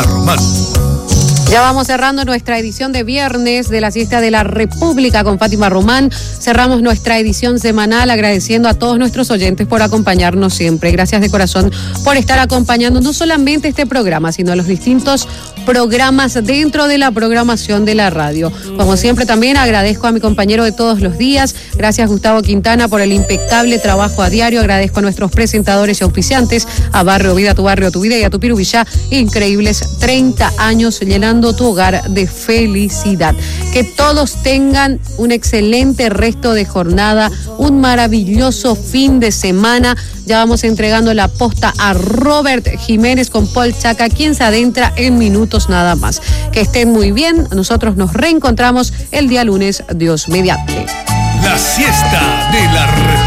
Fátima Román. Ya vamos cerrando nuestra edición de viernes de la Siesta de la República con Fátima Román. Cerramos nuestra edición semanal agradeciendo a todos nuestros oyentes por acompañarnos siempre. Gracias de corazón por estar acompañando no solamente este programa, sino los distintos programas dentro de la programación de la radio. Como siempre también agradezco a mi compañero de todos los días. Gracias Gustavo Quintana por el impecable trabajo a diario. Agradezco a nuestros presentadores y auspiciantes, a Barrio Vida, tu barrio, tu vida y a tu Pirubillá. Increíbles 30 años llenando tu hogar de felicidad. Que todos tengan un excelente resto de jornada, un maravilloso fin de semana. Ya vamos entregando la posta a Robert Jiménez con Paul Chaca, quien se adentra en minutos nada más. Que estén muy bien. Nosotros nos reencontramos el día lunes, Dios mediante. La Siesta de la República.